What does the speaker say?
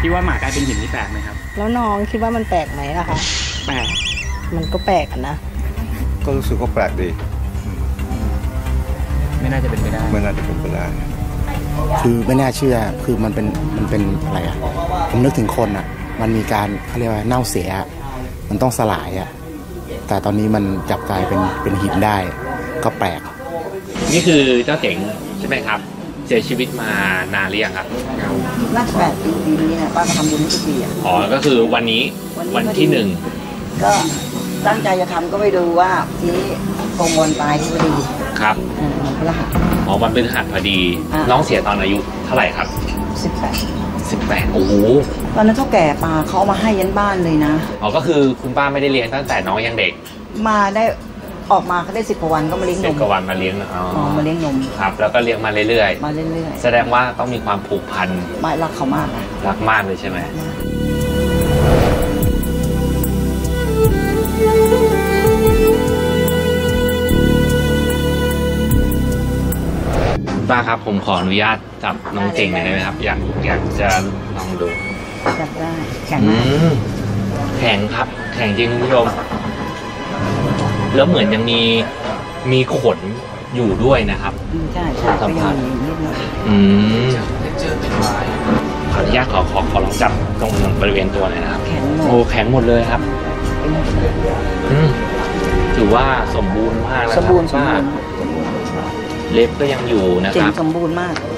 ที่ว่าหมากลายเป็นหินนี่แปลกไหมครับแล้วน้องคิดว่ามันแปลกไหมล่ะคะแปลกมันก็แปลกนะก็รู้สึกว่าแปลกดีไม่น่าจะเป็นไปได้ไม่น่าจะเป็นไปได้คือไม่น่าเชื่อคือมันเป็นอะไรอ่ะผมนึกถึงคนอ่ะมันมีการเขาเรียกว่าเน่าเสียมันต้องสลายอ่ะแต่ตอนนี้มันจับกลายเป็นหินได้ก็แปลกนี่คือเจ้าเจ๋งใช่ไหมครับเสียชีวิตมานานหรือยังครับน่าจะ8 ปีนี้นะป้าก็ทำบุญทุกปีอ่ะอ๋อก็คือวันนี้วันที่ก็ตั้งใจจะทำก็ไปดูว่าทีนี้ตรงวันตายที่พอดีครับวันพฤหัสอ๋อวันพฤหัสพอดีน้องเสียตอนอายุเท่าไหร่ครับ18โอ้โหตอนนั้นเท่าแก่ปลาเขาเอามาให้ยันบ้านเลยนะอ๋อก็คือคุณป้าไม่ได้เลี้ยงตั้งแต่น้องยังเด็กมาได้ออกมาเขาได้10 กว่าวันก็มาเลี้ยงนม 10 กว่าวันมาเลี้ยงมาเลี้ยงนมครับแล้วก็เลี้ยงมาเรื่อยๆแสดงว่าต้องมีความผูกพันไม่รักเขามากรักมากเลยใช่ไหมป้าครับผมขออนุญาตจับน้องเจ๋งหน่อยได้ไหมครับอยากจะลองดูจับได้แข็งมากแข็งครับแข็งจริงคุณผู้ชมแล้วเหมือนยังมีขนอยู่ด้วยนะครับใช่สัมผัสขออนุญาตขอลองจับตรงบริเวณตัวหน่อยนะครับโอ้แข็งหมดเลยครับถือว่าสมบูรณ์มากแล้วครับเล็บก็ยังอยู่นะครับสมบูรณ์มาก